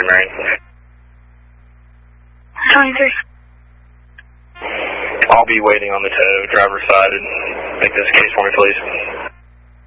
Liberty Marine. 23. I'll be waiting on the tow, driver's side, and make this case for me, please.